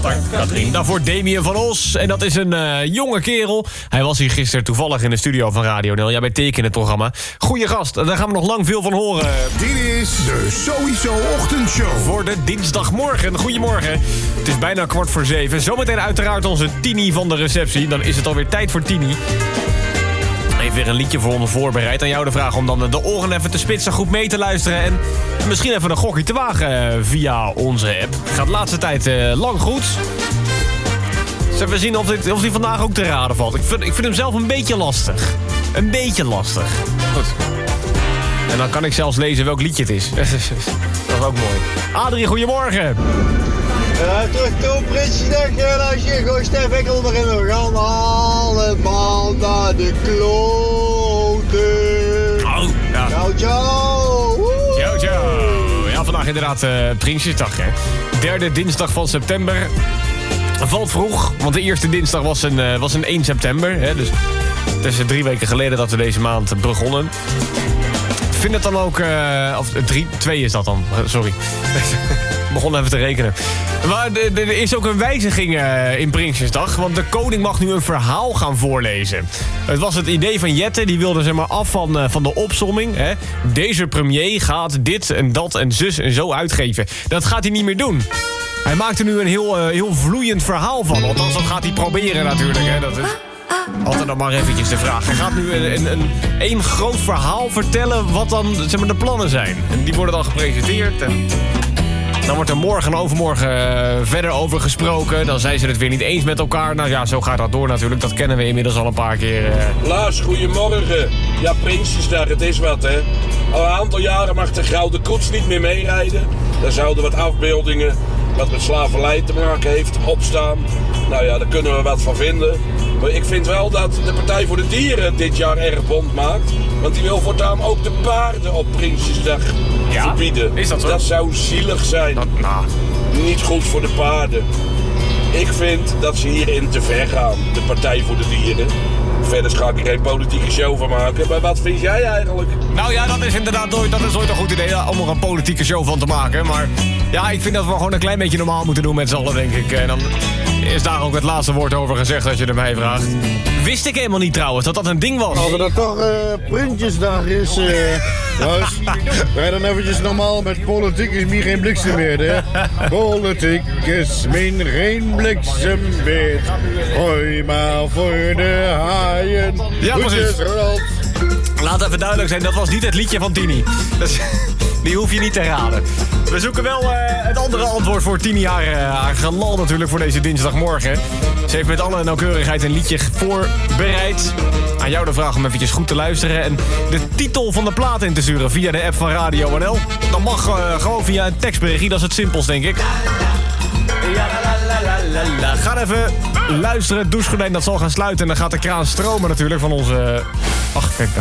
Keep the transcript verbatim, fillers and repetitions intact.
Katrien. Daarvoor Damien van Os. En dat is een uh, jonge kerel. Hij was hier gisteren toevallig in de studio van Radio Nel. Ja, bij Teken in het programma. Goeie gast, daar gaan we nog lang veel van horen. Dit is de Sowieso Ochtendshow. Voor de dinsdagmorgen. Goedemorgen. Het is bijna kwart voor zeven. Zometeen uiteraard onze Tini van de receptie. Dan is het alweer tijd voor Tini. Even weer een liedje voor ons voorbereid. Aan jou de vraag om dan de oren even te spitsen, goed mee te luisteren. En misschien even een gokje te wagen via onze app. Gaat de laatste tijd uh, lang goed. Zullen we zien of, dit, of die vandaag ook te raden valt. Ik vind, ik vind hem zelf een beetje lastig. Een beetje lastig. Goed. En dan kan ik zelfs lezen welk liedje het is. Dat is ook mooi. Adrie, goedemorgen. Ja, terug op Prinsjesdag en als je gewoon Stef Ekkel erin wil gaan, allemaal naar de kloten. Oh, ja. Ciao, ciao. Ciao, ciao. Ja, vandaag inderdaad uh, Prinsjesdag, hè. Derde dinsdag van september. Valt vroeg, want de eerste dinsdag was een, uh, was een één september. Hè, dus het is drie weken geleden dat we deze maand begonnen. Ik vind het dan ook... Uh, of drie, twee is dat dan, sorry. Ik begon even te rekenen. Maar er is ook een wijziging uh, in Prinsjesdag. Want de koning mag nu een verhaal gaan voorlezen. Het was het idee van Jette. Die wilde zeg maar af van, uh, van de opsomming. Hè. Deze premier gaat dit en dat en zus en zo uitgeven. Dat gaat hij niet meer doen. Hij maakt er nu een heel, uh, heel vloeiend verhaal van. Althans, dat gaat hij proberen natuurlijk. Hè. Dat is altijd nog maar eventjes de vraag. Hij gaat nu een, een, een, een groot verhaal vertellen wat dan zeg maar, de plannen zijn. En die worden dan gepresenteerd. En dan wordt er morgen en overmorgen uh, verder over gesproken. Dan zijn ze het weer niet eens met elkaar. Nou ja, zo gaat dat door natuurlijk. Dat kennen we inmiddels al een paar keer. Uh... Lars, goedemorgen. Ja, Prinsjesdag, het is wat, hè. Al een aantal jaren mag de Gouden Koets niet meer meerijden. Daar zouden wat afbeeldingen wat met slavernij te maken heeft opstaan. Nou ja, daar kunnen we wat van vinden. Maar ik vind wel dat de Partij voor de Dieren dit jaar erg bond maakt. Want die wil voortaan ook de paarden op Prinsjesdag ja? verbieden. Is dat zo? Dat zou zielig zijn. Dat, nou. Niet goed voor de paarden. Ik vind dat ze hierin te ver gaan, de Partij voor de Dieren. Verder ga ik er geen politieke show van maken. Maar wat vind jij eigenlijk? Nou ja, dat is inderdaad nooit, dat is nooit een goed idee om er een politieke show van te maken. Maar ja, ik vind dat we gewoon een klein beetje normaal moeten doen met z'n allen, denk ik. En dan is daar ook het laatste woord over gezegd als je er mij vraagt. Wist ik helemaal niet trouwens dat dat een ding was. Als het toch uh, Prinsjesdag is, uh, Lars, wij dan eventjes normaal met politiek is meer geen bliksem meer, hè? Politiek is min geen bliksem meer. Gooi maar voor de haaien. Ja, precies. Laat even duidelijk zijn, dat was niet het liedje van Tini. Dus, die hoef je niet te raden. We zoeken wel uh, het andere antwoord voor Tini, haar, uh, haar gelal natuurlijk voor deze dinsdagmorgen. Ze heeft met alle nauwkeurigheid een liedje voorbereid. Aan jou de vraag om eventjes goed te luisteren en de titel van de plaat in te sturen via de app van Radio N L. Dat mag uh, gewoon via een tekstberichtje, dat is het simpelst denk ik. Ga even luisteren, het douchegordijn dat zal gaan sluiten en dan gaat de kraan stromen natuurlijk van onze... Ach, kijk.